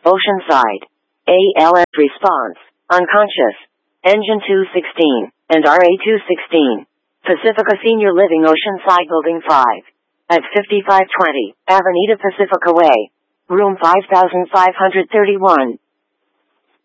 Oceanside. ALS response. Unconscious. Engine 216 and RA 216. Pacifica Senior Living Oceanside Building 5. At 5520 Avenida Pacifica Way. Room 5531.